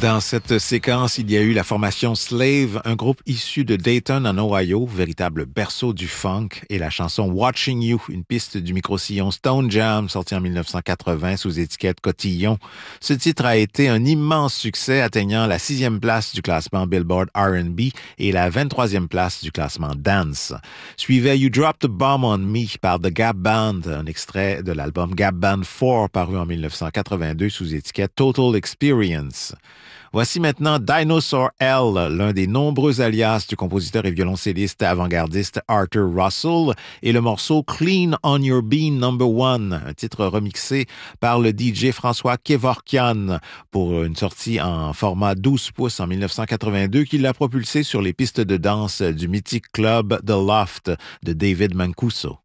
Dans cette séquence, il y a eu la formation Slave, un groupe issu de Dayton en Ohio, véritable berceau du funk, et la chanson Watching You, une piste du micro-sillon Stone Jam, sortie en 1980 sous étiquette Cotillon. Ce titre a été un immense succès, atteignant la 6e place du classement Billboard R&B et la 23e place du classement Dance. Suivait You Dropped a Bomb on Me par The Gap Band, un extrait de l'album Gap Band 4 paru en 1982 sous étiquette Total Experience. Voici maintenant Dinosaur L, l'un des nombreux alias du compositeur et violoncelliste avant-gardiste Arthur Russell, et le morceau Clean on Your Bean No. 1, un titre remixé par le DJ François Kevorkian pour une sortie en format 12 pouces en 1982 qui l'a propulsé sur les pistes de danse du mythique club The Loft de David Mancuso.